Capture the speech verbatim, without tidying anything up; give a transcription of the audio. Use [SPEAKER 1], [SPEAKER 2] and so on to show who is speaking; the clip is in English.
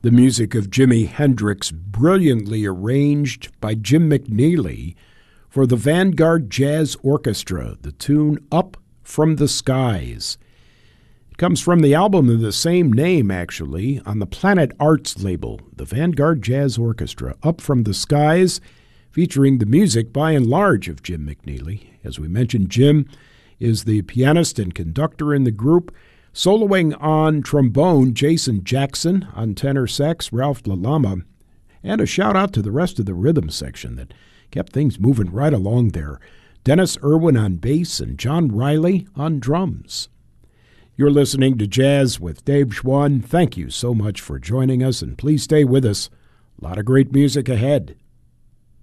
[SPEAKER 1] The music of Jimi Hendrix, brilliantly arranged by Jim McNeely for the Vanguard Jazz Orchestra, the tune Up from the Skies. It comes from the album of the same name, actually, on the Planet Arts label, the Vanguard Jazz Orchestra, Up from the Skies, featuring the music by and large of Jim McNeely. As we mentioned, Jim is the pianist and conductor in the group, soloing on trombone, Jason Jackson, on tenor sax, Ralph LaLama, and a shout-out to the rest of the rhythm section that kept things moving right along there. Dennis Irwin on bass and John Riley on drums. You're listening to Jazz with Dave Schwann. Thank you so much for joining us, and please stay with us. A lot of great music ahead.